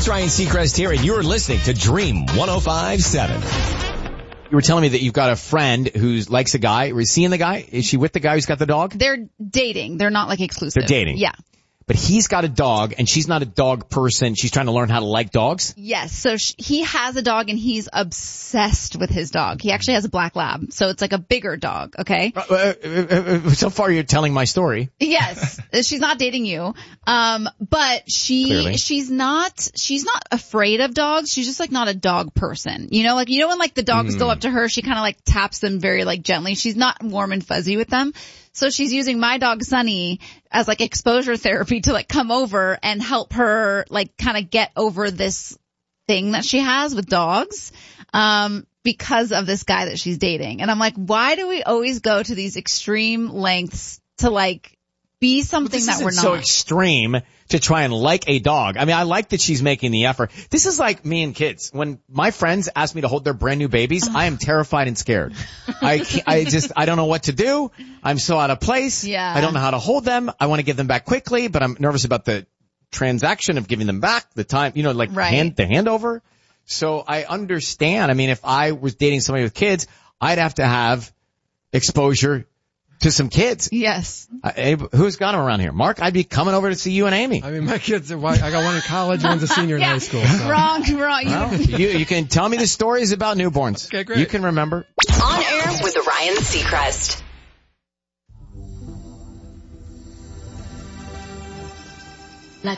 It's Ryan Seacrest here, and you're listening to Dream 105.7. You were telling me that you've got a friend who likes a guy. Are you seeing the guy? Is she with the guy who's got the dog? They're dating. They're not like exclusive. They're dating. Yeah. But he's got a dog, and she's not a dog person. She's trying to learn how to like dogs? Yes. So he has a dog, and he's obsessed with his dog. He actually has a black lab, so it's like a bigger dog, okay? So far, you're telling my story. Yes. She's not dating you. But Clearly. she's not afraid of dogs. She's just like not a dog person. You know, when like the dogs go up to her, she kind of like taps them very like gently. She's not warm and fuzzy with them. So she's using my dog Sunny as like exposure therapy to like come over and help her like kind of get over this thing that she has with dogs, because of this guy that she's dating. And I'm like, why do we always go to these extreme lengths to like be something that we're not? So extreme to try and like a dog. I mean, I like that she's making the effort. This is like me and kids. When my friends ask me to hold their brand new babies, I am terrified and scared. I don't know what to do. I'm so out of place. Yeah. I don't know how to hold them. I want to give them back quickly, but I'm nervous about the transaction of giving them back, the time, the handover. So I understand. I mean, if I was dating somebody with kids, I'd have to have exposure to some kids. Yes. Who's got them around here? Mark, I'd be coming over to see you and Amy. I mean, my kids I got one in college, one's a senior in high school. So. Wrong. Well, you can tell me the stories about newborns. Okay, great. You can remember. On air with Ryan Seacrest.